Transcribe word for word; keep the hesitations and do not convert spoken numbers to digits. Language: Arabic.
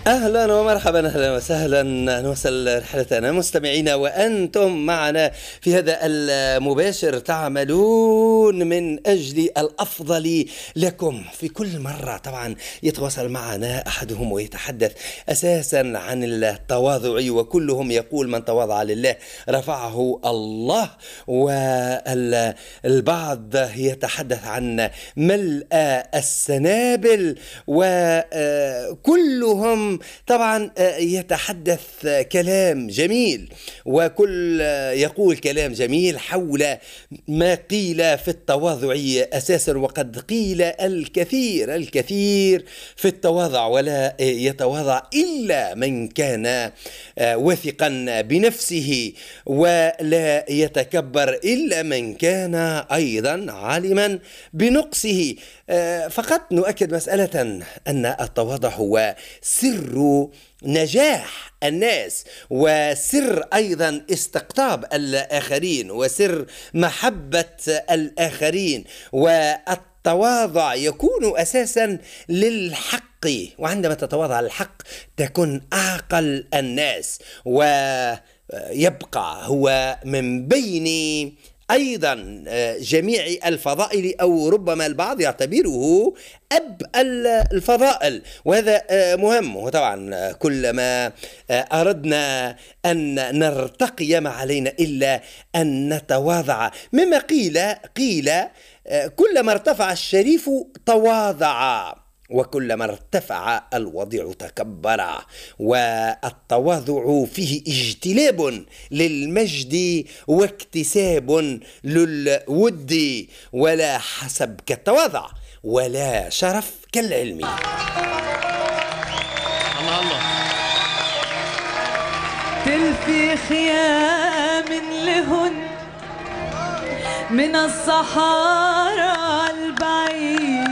أهلا ومرحبا، أهلا وسهلا، نوصل رحلتنا مستمعينا وأنتم معنا في هذا المباشر، تعملون من أجل الأفضل لكم. في كل مرة طبعا يتواصل معنا أحدهم ويتحدث أساسا عن التواضع، وكلهم يقول من تواضع لله رفعه الله، والبعض يتحدث عن ملء السنابل، وكلهم طبعا يتحدث كلام جميل، وكل يقول كلام جميل حول ما قيل في التواضع أساسا، وقد قيل الكثير الكثير في التواضع، ولا يتواضع إلا من كان واثقا بنفسه، ولا يتكبر إلا من كان أيضا عالما بنقصه. فقط نؤكد مسألة أن التواضع هو سر نجاح الناس، وسر أيضا استقطاب الآخرين، وسر محبة الآخرين. والتواضع يكون أساسا للحق، وعندما تتواضع للحق تكون أعقل الناس، ويبقى هو من بين أيضا جميع الفضائل، أو ربما البعض يعتبره أب الفضائل، وهذا مهم. وطبعا كلما أردنا أن نرتقي ما علينا إلا أن نتواضع، مما قيل قيل كلما ارتفع الشريف تواضع، وكلما ارتفع الوضيع تكبر. والتواضع فيه اجتلاب للمجد واكتساب للود، ولا حسب كالتواضع ولا شرف كالعلم. الله الله. تلفي خيام لهن من الصحارى البعيد،